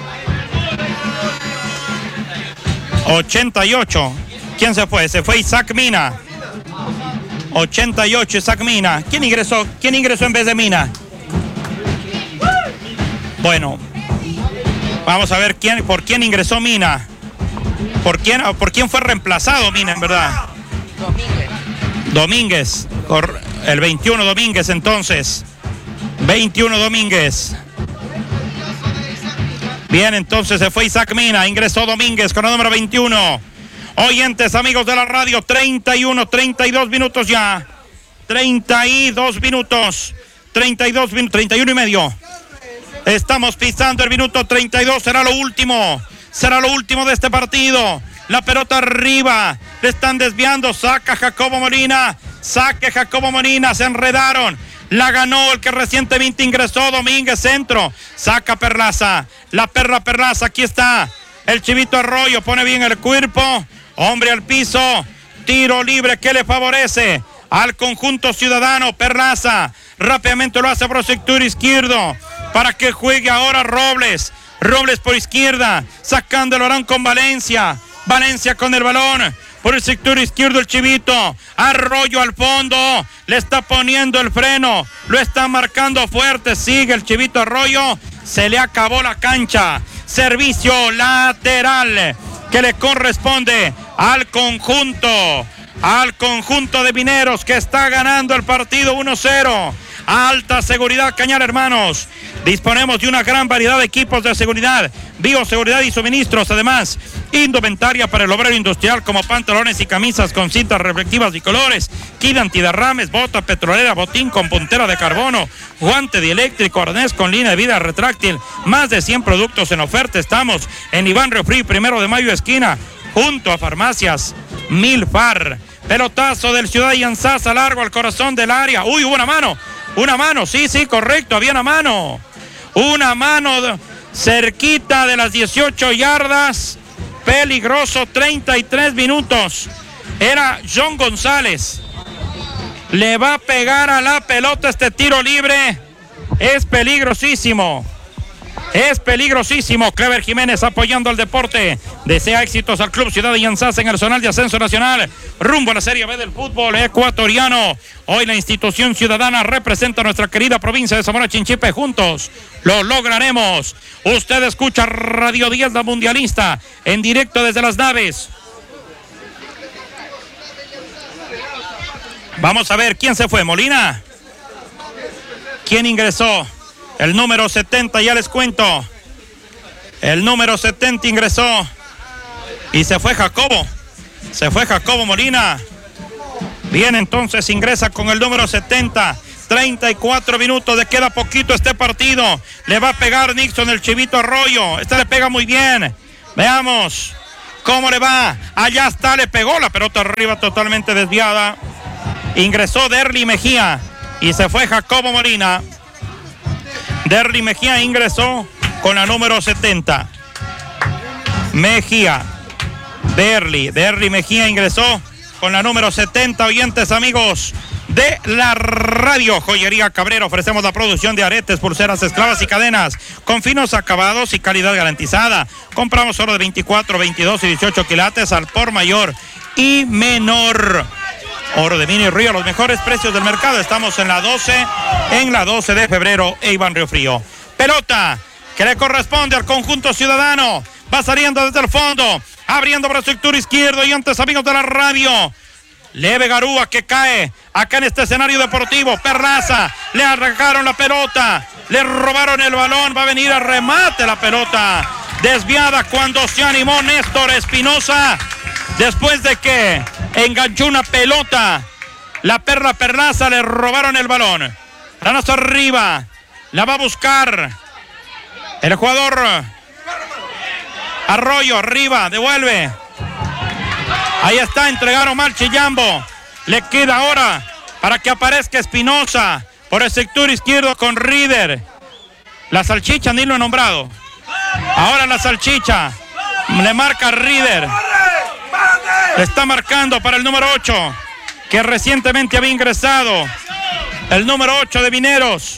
S1: ochenta y ocho. ¿Quién se fue? Se fue Isaac Mina. ochenta y ocho, Isaac Mina. ¿Quién ingresó? ¿Quién ingresó en vez de Mina? Bueno. Vamos a ver quién, por quién ingresó Mina. ¿Por quién, ¿Por quién fue reemplazado Mina, en verdad? Domínguez. Domínguez. El veintiuno Domínguez, entonces. veintiuno Domínguez. Bien, entonces se fue Isaac Mina. Ingresó Domínguez con el número veintiuno. Oyentes, amigos de la radio, treinta y uno, treinta y dos minutos ya. treinta y dos minutos. treinta y dos minutos, treinta y uno y medio. Estamos pisando el minuto treinta y dos. Será lo último. Será lo último de este partido. La pelota arriba. Le están desviando. Saca Jacobo Molina. Saque Jacobo Molina. Se enredaron. La ganó el que recientemente ingresó. Domínguez, centro. Saca Perlaza. La Perla Perlaza. Aquí está. El Chivito Arroyo. Pone bien el cuerpo. Hombre al piso. Tiro libre que le favorece al conjunto ciudadano. Perlaza. Rápidamente lo hace por el sector izquierdo. Para que juegue ahora Robles. Robles por izquierda, sacando el balón con Valencia. Valencia con el balón. Por el sector izquierdo el Chivito. Arroyo al fondo. Le está poniendo el freno. Lo está marcando fuerte. Sigue el Chivito Arroyo. Se le acabó la cancha. Servicio lateral que le corresponde al conjunto. Al conjunto de Mineros que está ganando el partido uno cero. Alta seguridad, Cañar, hermanos. Disponemos de una gran variedad de equipos de seguridad, bioseguridad y suministros. Además, indumentaria para el obrero industrial como pantalones y camisas con cintas reflectivas y colores, kit antiderrames, bota petrolera, botín con puntera de carbono, guante dieléctrico, arnés con línea de vida retráctil. Más de cien productos en oferta. Estamos en Iván Refri, primero de mayo esquina, junto a Farmacias Milfar. Pelotazo del Ciudad Yanzasa, largo al corazón del área. Uy, hubo una mano. Una mano, sí, sí, correcto, había una mano. Una mano cerquita de las dieciocho yardas. Peligroso, treinta y tres minutos. Era John González. Le va a pegar a la pelota este tiro libre. Es peligrosísimo. Es peligrosísimo. Clever Jiménez apoyando al deporte. Desea éxitos al Club Ciudad de Yanzasa en el zonal de ascenso nacional. Rumbo a la Serie B del fútbol ecuatoriano. Hoy la institución ciudadana representa a nuestra querida provincia de Zamora Chinchipe. Juntos lo lograremos. Usted escucha Radio diez, la mundialista, en directo desde las naves. Vamos a ver quién se fue. Molina. ¿Quién ingresó? El número setenta, ya les cuento. El número setenta ingresó. Y se fue Jacobo. Se fue Jacobo Molina. Bien, entonces ingresa con el número setenta. treinta y cuatro minutos, le queda poquito este partido. Le va a pegar Nixon, el Chivito Arroyo. Este le pega muy bien. Veamos cómo le va. Allá está, le pegó la pelota arriba totalmente desviada. Ingresó Derly Mejía. Y se fue Jacobo Molina. Derly Mejía ingresó con la número setenta. Mejía. Derly. Derly Mejía ingresó con la número setenta. Oyentes, amigos de la radio. Joyería Cabrera. Ofrecemos la producción de aretes, pulseras, esclavas y cadenas con finos acabados y calidad garantizada. Compramos oro de veinticuatro, veintidós y dieciocho quilates al por mayor y menor. Oro de Mini Río, los mejores precios del mercado. Estamos en la doce, en la doce de febrero, e Iván Río Frío. Pelota que le corresponde al conjunto ciudadano. Va saliendo desde el fondo, abriendo para el sector izquierdo. Y antes, amigos de la radio, Leve Garúa que cae acá en este escenario deportivo. Perlaza, le arrancaron la pelota, le robaron el balón. Va a venir a remate la pelota. Desviada cuando se animó Néstor Espinosa. Después de que enganchó una pelota, la perla Perlaza, le robaron el balón. Ranas arriba, la va a buscar el jugador Arroyo. Arriba, devuelve. Ahí está, entregaron mal Chillambo. Le queda ahora para que aparezca Espinosa por el sector izquierdo con Rieder. La salchicha ni lo he nombrado. Ahora la salchicha le marca Rieder. Le está marcando para el número ocho, que recientemente había ingresado. El número ocho de Mineros.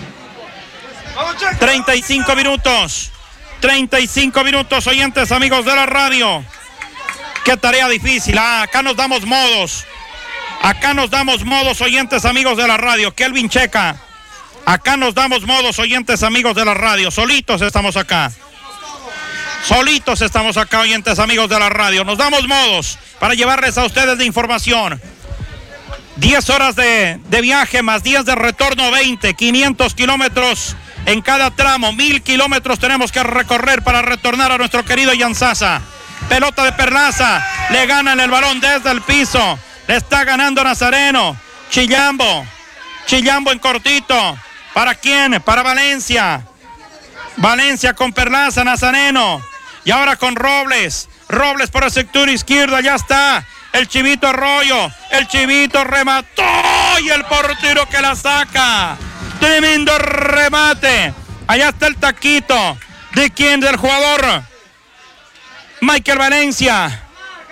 S1: treinta y cinco minutos. treinta y cinco minutos, oyentes, amigos de la radio. Qué tarea difícil. Ah, acá nos damos modos. Acá nos damos modos, oyentes, amigos de la radio. Kelvin Checa. Acá nos damos modos, oyentes, amigos de la radio. Solitos estamos acá. Solitos estamos acá, oyentes, amigos de la radio. Nos damos modos para llevarles a ustedes de información. diez horas de, de viaje más diez de retorno, veinte, quinientos kilómetros en cada tramo. Mil kilómetros tenemos que recorrer para retornar a nuestro querido Yanzasa. Pelota de Perlaza, le ganan el balón desde el piso. Le está ganando Nazareno. Chillambo, Chillambo en cortito. ¿Para quién? Para Valencia. Valencia con Perlaza, Nazareno. Y ahora con Robles. Robles por el sector izquierdo. Ya está el Chivito Arroyo. El Chivito remató. Y el portero que la saca. Tremendo remate. Allá está el taquito. ¿De quién? Del jugador Michael Valencia.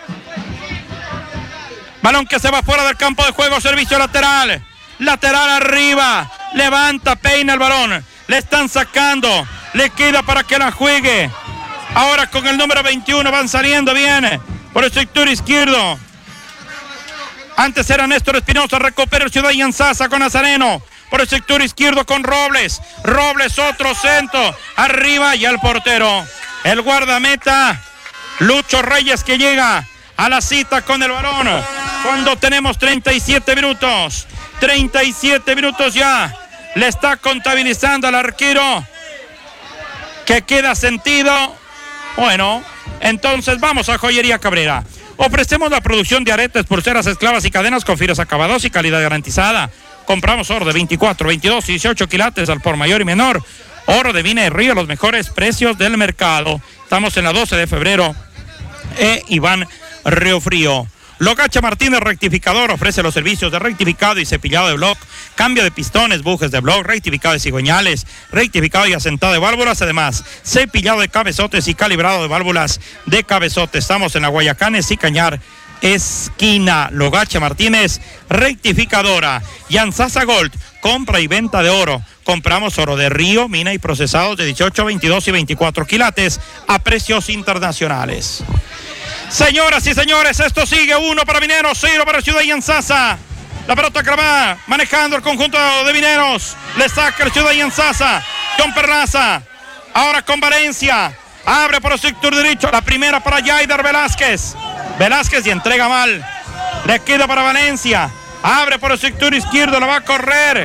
S1: Balón que se va fuera del campo de juego. Servicio lateral. Lateral arriba. Levanta, peina el balón. Le están sacando. Le queda para que la juegue. Ahora con el número veintiuno van saliendo bien por el sector izquierdo. Antes era Néstor Espinosa. Recupera el Ciudad Yanzasa con Nazareno. Por el sector izquierdo con Robles. Robles, otro centro. Arriba y el portero. El guardameta Lucho Reyes, que llega a la cita con el balón. Cuando tenemos treinta y siete minutos. treinta y siete minutos ya Le está contabilizando al arquero que queda sentido. Bueno, entonces vamos a Joyería Cabrera. Ofrecemos la producción de aretes, pulseras, esclavas y cadenas con finos acabados y calidad garantizada. Compramos oro de veinticuatro, veintidós y dieciocho quilates al por mayor y menor. Oro de Mina y Río, los mejores precios del mercado. Estamos en la doce de febrero. E Iván Río Frío. Locacha Martínez Rectificador ofrece los servicios de rectificado y cepillado de bloc, cambio de pistones, bujes de bloc, rectificado de cigüeñales, rectificado y asentado de válvulas, además cepillado de cabezotes y calibrado de válvulas de cabezotes. Estamos en la Guayacanes y Cañar, esquina. Locacha Martínez Rectificadora. Yansasa Gold, compra y venta de oro. Compramos oro de Río, Mina y procesados de dieciocho, veintidós y veinticuatro quilates a precios internacionales. Señoras y señores, esto sigue, uno para Mineros, cero para Ciudad Yansasa. La pelota que va manejando el conjunto de Mineros. Le saca el Ciudad Yansasa. John Perlaza. Ahora con Valencia. Abre por el sector derecho. La primera para Yaider Velázquez. Velázquez y entrega mal. Le queda para Valencia. Abre por el sector izquierdo. La va a correr.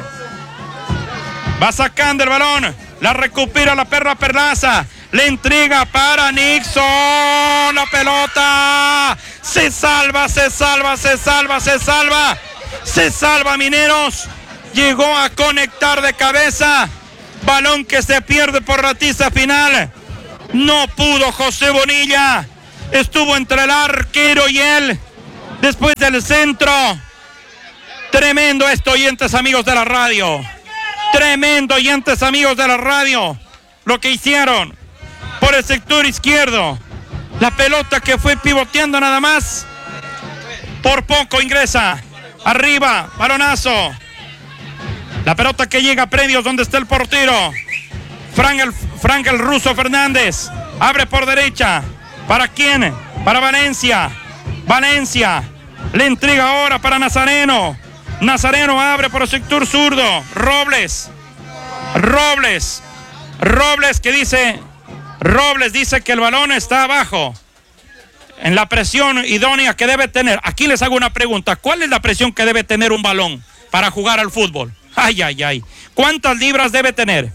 S1: Va sacando el balón. La recupera la perra Perlaza. Le entrega para Nixon. La pelota. Se salva, se salva, se salva, se salva. Se salva Mineros. Llegó a conectar de cabeza. Balón que se pierde por ratiza final. No pudo José Bonilla. Estuvo entre el arquero y él. Después del centro. Tremendo esto, oyentes amigos de la radio. Tremendo, oyentes amigos de la radio. Lo que hicieron por el sector izquierdo. La pelota que fue pivoteando nada más. Por poco ingresa. Arriba, balonazo. La pelota que llega a predios donde está el portero. Frank el, Frank el Ruso Fernández. Abre por derecha. ¿Para quién? Para Valencia. Valencia. Le entrega ahora para Nazareno. Nazareno abre por el sector zurdo. Robles. Robles. Robles que dice... Robles dice que el balón está abajo. En la presión idónea que debe tener. Aquí les hago una pregunta. ¿Cuál es la presión que debe tener un balón para jugar al fútbol? Ay, ay, ay. ¿Cuántas libras debe tener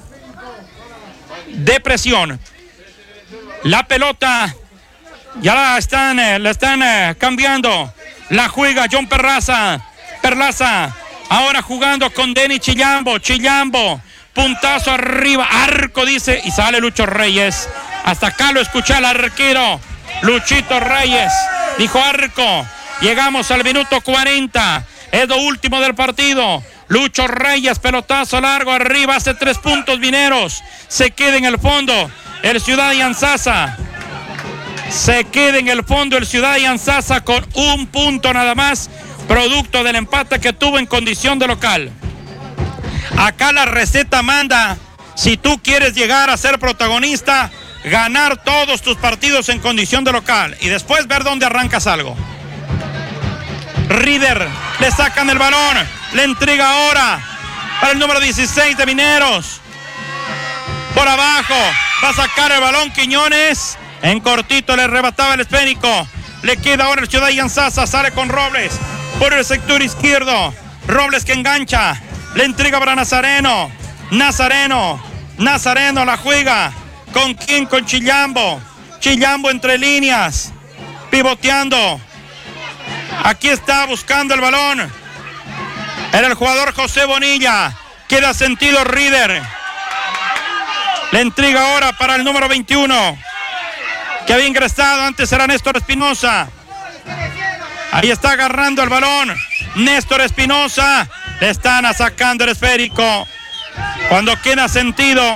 S1: de presión? La pelota ya la están, eh, la están eh, cambiando. La juega John Perlaza. Perlaza. Ahora jugando con Denny Chillambo. Chillambo. Puntazo arriba. Arco dice. Y sale Lucho Reyes. Hasta acá lo escuché al arquero. Luchito Reyes. Dijo arco. Llegamos al minuto cuarenta. Es lo último del partido. Lucho Reyes, pelotazo largo arriba. Hace tres puntos Mineros. Se queda en el fondo el Ciudad Yansasa. Se queda en el fondo el Ciudad Yansasa con un punto nada más. Producto del empate que tuvo en condición de local. Acá la receta manda. Si tú quieres llegar a ser protagonista, ganar todos tus partidos en condición de local y después ver dónde arrancas algo. Rieder, le sacan el balón, le entrega ahora para el número dieciséis de Mineros. Por abajo, va a sacar el balón Quiñones. En cortito le arrebataba el esférico. Le queda ahora el Ciudad Yansasa, sale con Robles por el sector izquierdo. Robles que engancha, le entrega para Nazareno. Nazareno, Nazareno la juega. ¿Con quién? Con Chillambo. Chillambo entre líneas, pivoteando. Aquí está buscando el balón. Era el jugador José Bonilla. Queda sentido Rieder. Le entrega ahora para el número veintiuno. Que había ingresado, antes era Néstor Espinosa. Ahí está agarrando el balón Néstor Espinosa. Le están sacando el esférico. Cuando queda sentido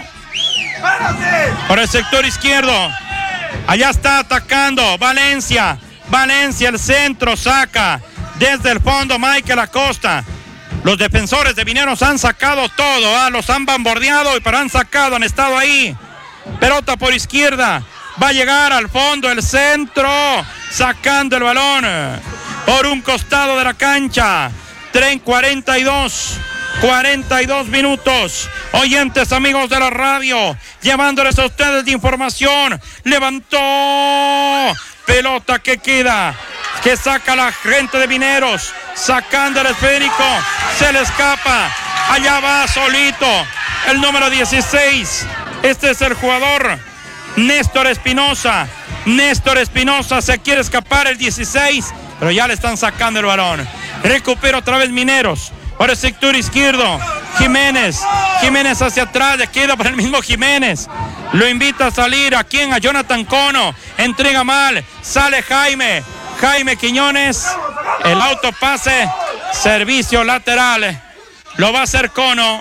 S1: por el sector izquierdo. Allá está atacando Valencia. Valencia, el centro, saca desde el fondo Michael Acosta. Los defensores de Mineros han sacado todo, ¿eh? Los han bombardeado, pero han sacado, han estado ahí. Pelota por izquierda. Va a llegar al fondo el centro, sacando el balón por un costado de la cancha. Tren cuarenta y dos, cuarenta y dos minutos. Oyentes, amigos de la radio, llevándoles a ustedes de información. Levantó. Pelota que queda, que saca la gente de Mineros, sacando el esférico. Se le escapa, Allá va solito el número dieciséis. Este es el jugador Néstor Espinosa. Néstor Espinosa se quiere escapar el dieciséis, pero ya le están sacando el balón. Recupera otra vez Mineros. Por el sector izquierdo, Jiménez. Jiménez hacia atrás, le queda para el mismo Jiménez. Lo invita a salir. ¿A quién? A Jonathan Cono. Entrega mal. Sale Jaime. Jaime Quiñones. El autopase. Servicio lateral. Lo va a hacer Cono.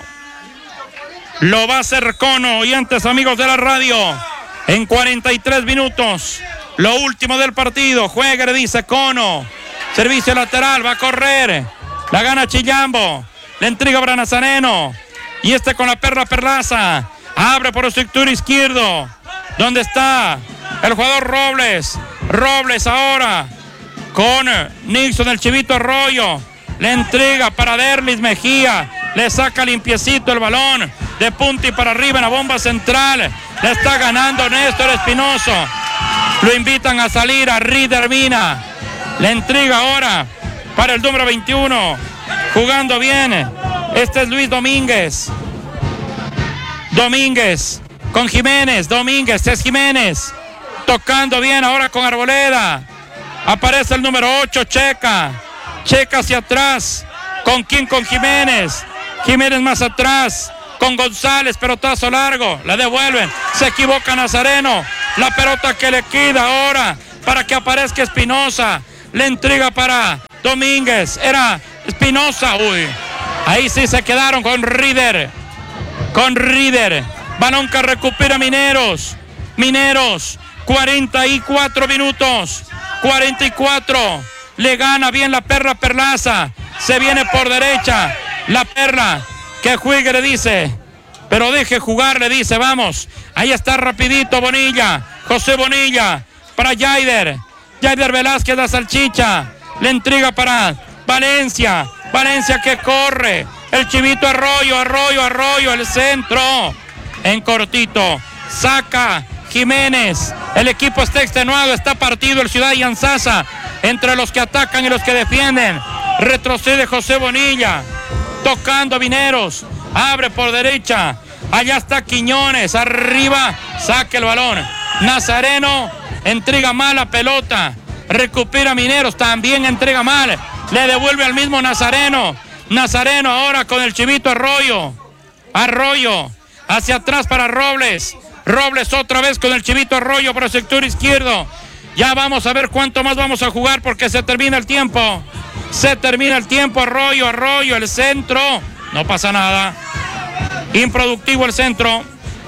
S1: Lo va a hacer Cono. Oyentes, amigos de la radio. En cuarenta y tres minutos. Lo último del partido. Juega, le dice Cono. Servicio lateral. Va a correr. La gana Chillambo. Le entrega para Nazareno. Y este con la perra Perlaza. Abre por el sector izquierdo. ¿Dónde está el jugador Robles? Robles ahora con Nixon, el Chivito Arroyo. Le entrega para Derlis Mejía. Le saca limpiecito el balón. De punta y para arriba en la bomba central. Le está ganando Néstor Espinoso. Lo invitan a salir a Rider Mina. Le entrega ahora para el número veintiuno. Jugando bien. Este es Luis Domínguez. Domínguez con Jiménez. Domínguez es Jiménez. Tocando bien ahora con Arboleda. Aparece el número ocho, Checa. Checa hacia atrás. ¿Con quién? Con Jiménez. Jiménez más atrás. Con González, pelotazo largo. La devuelven. Se equivoca Nazareno. La pelota que le queda ahora para que aparezca Espinosa. Le entrega para Domínguez. Era Espinosa. Uy. Ahí sí se quedaron con Rider. Con Rider. Balón que recupera Mineros. Mineros. cuarenta y cuatro minutos. cuarenta y cuatro. Le gana bien la perra Perlaza. Se viene por derecha. La perra. Que juegue, le dice. Pero deje jugar, le dice. Vamos. Ahí está rapidito Bonilla. José Bonilla. Para Jaider. Jaider Velázquez, la salchicha. Le entrega para Valencia. Valencia que corre. El Chivito Arroyo, Arroyo, Arroyo. El centro. En cortito. Saca Jiménez. El equipo está extenuado. Está partido el Ciudad Yanzasa. Entre los que atacan y los que defienden. Retrocede José Bonilla. Tocando Mineros. Abre por derecha. Allá está Quiñones. Arriba. Saca el balón. Nazareno. Entrega mal la pelota. Recupera Mineros. También entrega mal. Le devuelve al mismo Nazareno. Nazareno ahora con el Chivito Arroyo. Arroyo. Hacia atrás para Robles. Robles otra vez con el Chivito Arroyo por el sector izquierdo. Ya vamos a ver cuánto más vamos a jugar porque se termina el tiempo. Se termina el tiempo. Arroyo, Arroyo, el centro. No pasa nada. Improductivo el centro.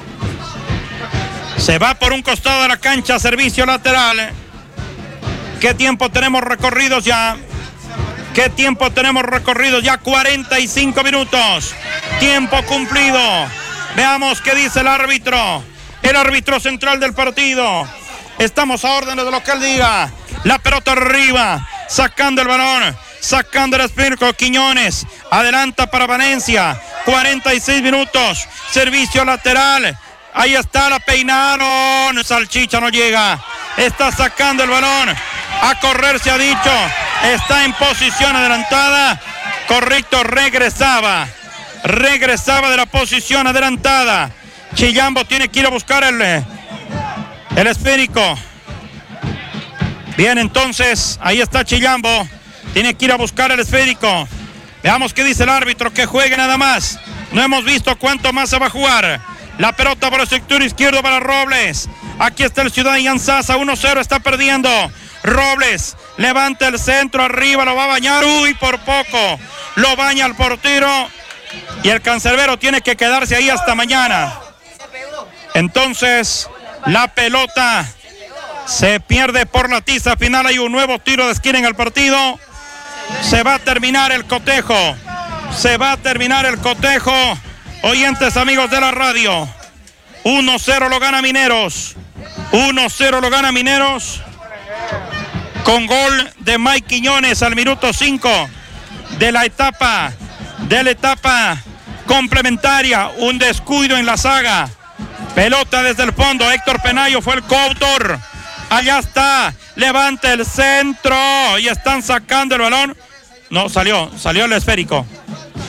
S1: Se va por un costado de la cancha. Servicio lateral. ¿Qué tiempo tenemos recorridos ya? ¿Qué tiempo tenemos recorridos ya? cuarenta y cinco minutos. Tiempo cumplido. Veamos qué dice el árbitro. El árbitro central del partido. Estamos a órdenes de lo que él diga. La pelota arriba. Sacando el balón. Sacando el espíritu. Quiñones. Adelanta para Valencia. cuarenta y seis minutos. Servicio lateral. Ahí está, la peinaron. Salchicha no llega. Está sacando el balón. A correr se ha dicho. Está en posición adelantada. Correcto, regresaba. Regresaba de la posición adelantada. Chillambo tiene que ir a buscar el, el esférico. Bien, entonces, ahí está Chillambo. Tiene que ir a buscar el esférico. Veamos qué dice el árbitro. Que juegue nada más. No hemos visto cuánto más se va a jugar. La pelota por el sector izquierdo para Robles. Aquí está el Ciudad Yanzasa. uno cero está perdiendo. Robles levanta el centro arriba. Lo va a bañar. Uy, por poco. Lo baña el portero. Y el cancerbero tiene que quedarse ahí hasta mañana. Entonces, la pelota se pierde por la tiza final. Hay un nuevo tiro de esquina en el partido. Se va a terminar el cotejo. Se va a terminar el cotejo. Oyentes, amigos de la radio. uno cero lo gana Mineros. uno cero lo gana Mineros. Con gol de Mike Quiñones al minuto cinco de la etapa. De la etapa complementaria. Un descuido en la saga. Pelota desde el fondo. Héctor Penayo fue el coautor. Allá está. Levanta el centro. Y están sacando el balón. No, salió. Salió el esférico.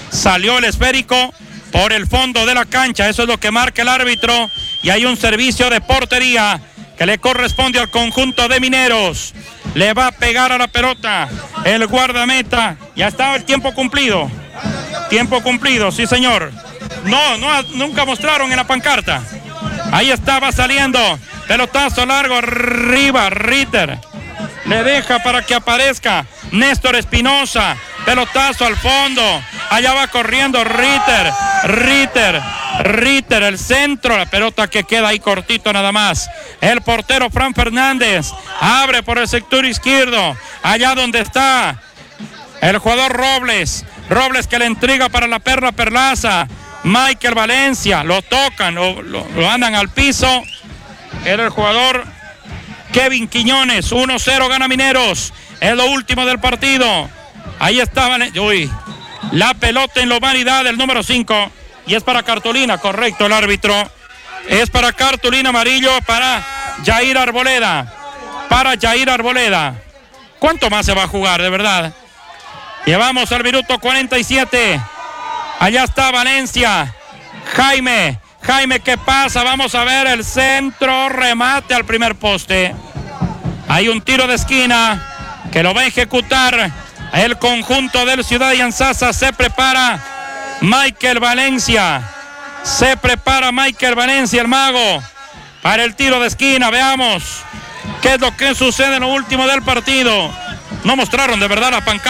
S1: Salió el esférico por el fondo de la cancha. Eso es lo que marca el árbitro. Y hay un servicio de portería que le corresponde al conjunto de Mineros. Le va a pegar a la pelota el guardameta. Ya estaba el tiempo cumplido. Tiempo cumplido, sí señor. No, no, nunca mostraron en la pancarta. Ahí estaba saliendo. Pelotazo largo arriba, Ritter. Le deja para que aparezca Néstor Espinosa. Pelotazo al fondo. Allá va corriendo Ritter. Ritter. Ritter, el centro. La pelota que queda ahí cortito nada más. El portero Fran Fernández. Abre por el sector izquierdo. Allá donde está el jugador Robles. Robles que le entrega para la Perla Perlaza. Michael Valencia. Lo tocan. Lo, lo, lo andan al piso. Era el jugador Kevin Quiñones. uno cero gana Mineros. Es lo último del partido. Ahí estaban. Uy. La pelota en la humanidad del número cinco. Y es para cartulina, correcto el árbitro. Es para cartulina amarillo para Jair Arboleda. Para Jair Arboleda. ¿Cuánto más se va a jugar, de verdad? Llevamos al minuto cuarenta y siete. Allá está Valencia. Jaime. Jaime, ¿qué pasa? Vamos a ver el centro. Remate al primer poste. Hay un tiro de esquina que lo va a ejecutar el conjunto del Ciudad de Anzasa. Se prepara Michael Valencia. Se prepara Michael Valencia, el mago, para el tiro de esquina. Veamos qué es lo que sucede en lo último del partido. No mostraron de verdad la pancarta.